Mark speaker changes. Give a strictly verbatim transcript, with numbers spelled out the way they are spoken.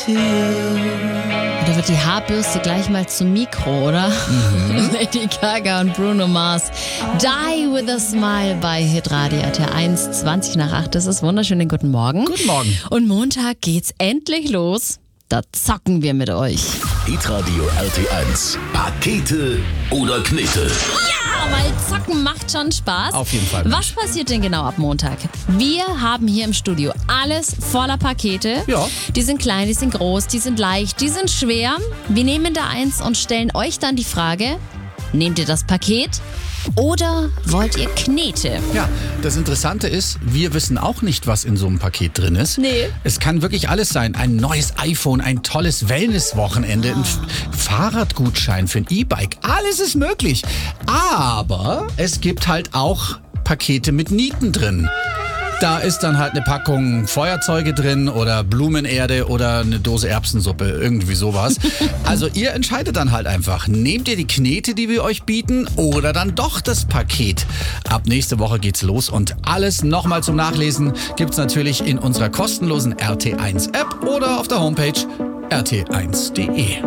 Speaker 1: Da wird die Haarbürste gleich mal zum Mikro, oder? Mhm. Lady Gaga und Bruno Mars. Die with a Smile bei Hitradio R T eins, zwanzig nach acht. Das ist wunderschönen guten Morgen.
Speaker 2: Guten Morgen.
Speaker 1: Und Montag geht's endlich los. Da zocken wir mit euch.
Speaker 3: Hitradio R T eins. Pakete oder Knete?
Speaker 1: Ja, weil zocken macht schon Spaß.
Speaker 2: Auf jeden Fall.
Speaker 1: Was passiert denn genau ab Montag? Wir haben hier im Studio alles voller Pakete.
Speaker 2: Ja.
Speaker 1: Die sind klein, die sind groß, die sind leicht, die sind schwer. Wir nehmen da eins und stellen euch dann die Frage, nehmt ihr das Paket oder wollt ihr Knete?
Speaker 2: Ja, das Interessante ist, wir wissen auch nicht, was in so einem Paket drin ist.
Speaker 1: Nee.
Speaker 2: Es kann wirklich alles sein. Ein neues iPhone, ein tolles Wellnesswochenende, ein F- Fahrradgutschein für ein E-Bike. Alles ist möglich. Aber es gibt halt auch Pakete mit Nieten drin. Da ist dann halt eine Packung Feuerzeuge drin oder Blumenerde oder eine Dose Erbsensuppe, irgendwie sowas. Also ihr entscheidet dann halt einfach. Nehmt ihr die Knete, die wir euch bieten, oder dann doch das Paket? Ab nächste Woche geht's los und alles nochmal zum Nachlesen gibt's natürlich in unserer kostenlosen R T eins App oder auf der Homepage r t eins punkt d e.